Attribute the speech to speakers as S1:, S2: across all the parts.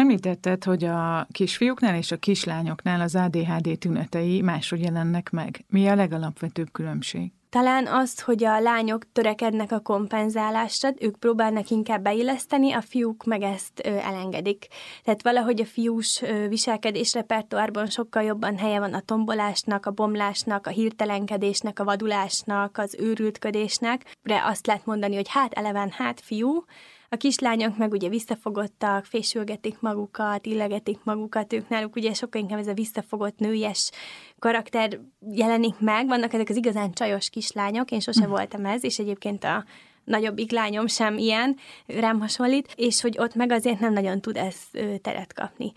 S1: Említetted, hogy a kisfiúknál és a kislányoknál az ADHD tünetei máshogy jelennek meg. Mi a legalapvetőbb különbség?
S2: Talán az, hogy a lányok törekednek a kompenzálásra, ők próbálnak inkább beilleszteni, a fiúk meg ezt elengedik. Tehát valahogy a fiús viselkedés repertoárban sokkal jobban helye van a tombolásnak, a bomlásnak, a hirtelenkedésnek, a vadulásnak, az őrültködésnek. De azt lehet mondani, hogy eleven fiú. A kislányok meg ugye visszafogottak, fésülgetik magukat, illegetik magukat, ők náluk ugye sokkal inkább ez a visszafogott nőies karakter jelenik meg. Vannak ezek az igazán csajos kislányok, én sose voltam ez, és egyébként a nagyobbik lányom sem ilyen, rám hasonlít, és hogy ott meg azért nem nagyon tud ez teret kapni.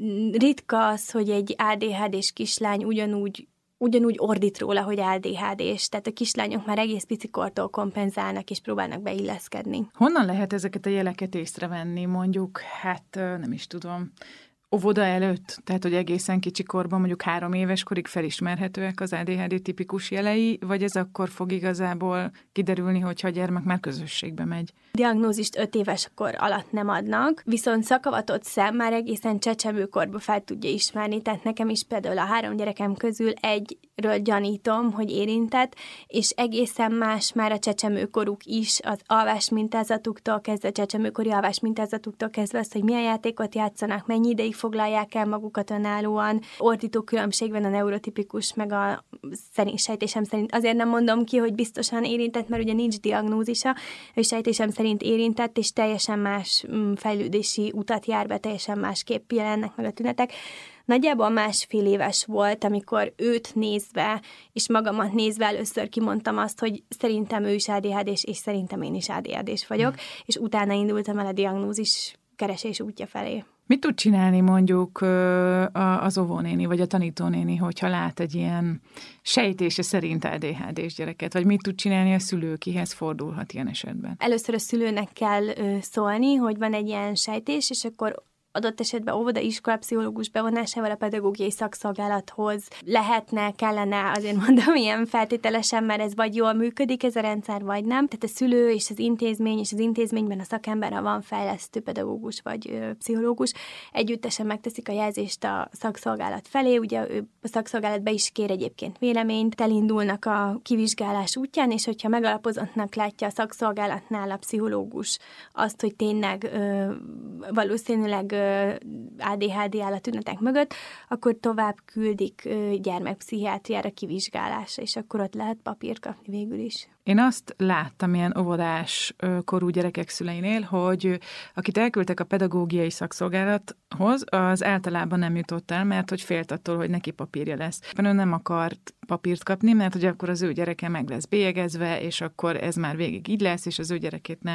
S2: Ritka az, hogy egy ADHD-s kislány ugyanúgy ordít róla, hogy ADHD-s, tehát a kislányok már egész picikortól kompenzálnak és próbálnak beilleszkedni.
S1: Honnan lehet ezeket a jeleket észrevenni, mondjuk, nem is tudom, óvoda előtt? Tehát, hogy egészen kicsi korban, mondjuk 3 éves korig felismerhetőek az ADHD tipikus jelei, vagy ez akkor fog igazából kiderülni, hogyha a gyermek már közösségbe megy?
S2: Diagnózist 5 éves kor alatt nem adnak, viszont szakavatott szem már egészen csecsemőkorban fel tudja ismerni, tehát nekem is például a 3 gyerekem közül egyről gyanítom, hogy érintett, és egészen más már a csecsemőkoruk is, az alvásmintázatuktól kezdve, a csecsemőkori alvásmintázatuktól kezdve az, hogy milyen játékot játszanak, mennyi ideig foglalják el magukat önállóan. Ordító különbség van a neurotipikus, meg a sejtésem szerint. Azért nem mondom ki, hogy biztosan érintett, mert ugye nincs diagnózisa, és sejtésem szerint érintett, és teljesen más fejlődési utat jár be, teljesen másképp jelennek meg a tünetek. Nagyjából 1,5 éves volt, amikor őt nézve, és magamat nézve először kimondtam azt, hogy szerintem ő is ADHD-s, és szerintem én is ADHD-s vagyok, és utána indultam el a diagnózis keresés útja felé.
S1: Mit tud csinálni mondjuk az óvónéni, vagy a tanítónéni, hogyha lát egy ilyen sejtése szerint ADHD-s gyereket? Vagy mit tud csinálni a szülő, kihez fordulhat ilyen esetben?
S2: Először a szülőnek kell szólni, hogy van egy ilyen sejtés, és akkor adott esetben óvoda, iskola, pszichológus bevonásával a pedagógiai szakszolgálathoz kellene, azért mondom ilyen feltételesen, mert ez vagy jól működik ez a rendszer, vagy nem. Tehát a szülő és az intézményben a szakember, ha van fejlesztő pedagógus vagy pszichológus, együttesen megteszik a jelzést a szakszolgálat felé, ugye ő a szakszolgálat be is kér egyébként véleményt, elindulnak a kivizsgálás útján, és hogyha megalapozottnak látja a szakszolgálatnál a pszichológus azt, hogy tényleg valószínűleg ADHD áll a tünetek mögött, akkor tovább küldik gyermekpszichiátriára kivizsgálásra, és akkor ott lehet papírt kapni végül is.
S1: Én azt láttam ilyen óvodás korú gyerekek szüleinél, hogy akit elküldtek a pedagógiai szakszolgálathoz, az általában nem jutott el, mert hogy félt attól, hogy neki papírja lesz. Ő nem akart papírt kapni, mert hogy akkor az ő gyereke meg lesz bélyegezve, és akkor ez már végig így lesz, és az ő gyerekét nem